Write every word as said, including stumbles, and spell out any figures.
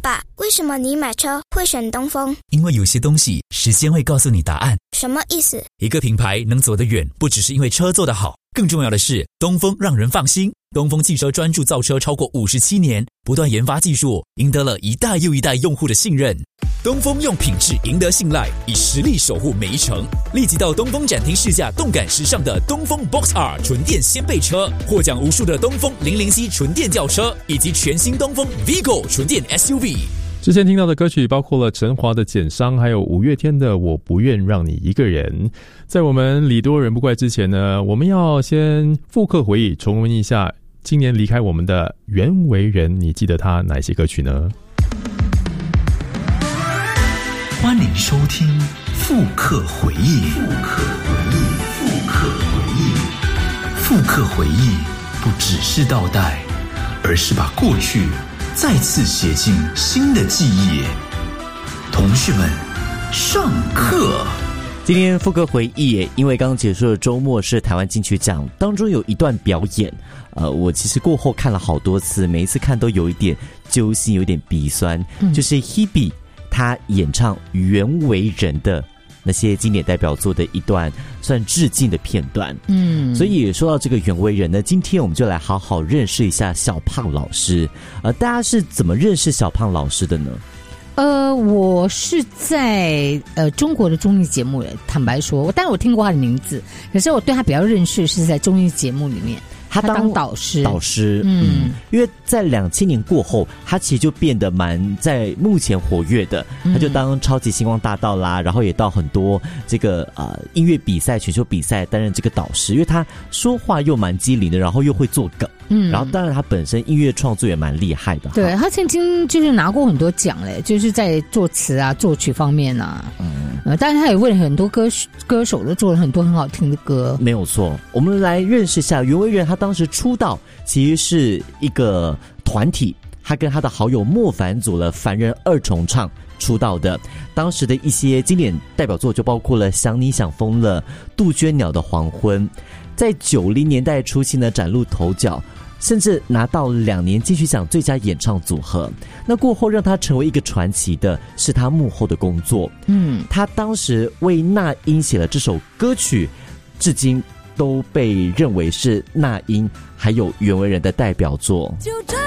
爸，为什么你买车会选东风？ 因为有些东西时间会告诉你答案。 什么意思？ 一个品牌能走得远，不只是因为车做得好，更重要的是东风让人放心。东风汽车专注造车超过五十七年，不断研发技术，赢得了一代又一代用户的信任。东风用品质赢得信赖，以实力守护每一程。立即到东风展厅试驾动感时尚的东风 Box R 纯电掀背车，获奖无数的东风零零 C 纯电轿车，以及全新东风 Vigo 纯电 S U V。 之前听到的歌曲包括了陈华的《简伤》，还有五月天的《我不愿让你一个人》。在我们礼多人不怪之前呢，我们要先复刻回忆，重温一下今年离开我们的袁惟仁，你记得他哪些歌曲呢？ 欢迎收听复刻回忆。复刻回忆，复刻回忆，复刻回忆，不只是倒带，而是把过去再次写进新的记忆。同学们，上课。 今天复刻回忆，因为刚结束的周末是台湾金曲奖，当中有一段表演，呃，我其实过后看了好多次，每一次看都有一点揪心，有点鼻酸。嗯、就是 Hebe 他演唱袁惟仁的那些经典代表作的一段算致敬的片段。嗯，所以说到这个袁惟仁呢，今天我们就来好好认识一下小胖老师。呃，大家是怎么认识小胖老师的呢？ 呃，我是在呃中国的综艺节目，坦白说，当然我听过他的名字，可是我对他比较认识是在综艺节目里面。他当导师， 导师，嗯，因为在两千年过后，他其实就变得蛮在目前活跃的，他就当超级星光大道啦，然后也到很多这个呃音乐比赛、选秀比赛担任这个导师，因为他说话又蛮机灵的，然后又会做梗，嗯，然后当然他本身音乐创作也蛮厉害的， 对，他曾经就是拿过很多奖嘞，就是在作词啊、作曲方面啊，嗯，呃，当然他也为了很多歌歌手都做了很多很好听的歌， 没有错。我们来认识一下袁惟仁，他当时出道其实是一个团体，他跟他的好友莫凡组了凡人二重唱出道的。当时的一些经典代表作就包括了想你想疯了、杜鹃鸟的黄昏，在九零年代初期呢崭露头角，甚至拿到两年金曲奖最佳演唱组合。那过后让他成为一个传奇的是他幕后的工作，嗯，他当时为那英写了这首歌曲，至今都被认为是那英还有袁惟仁的代表作。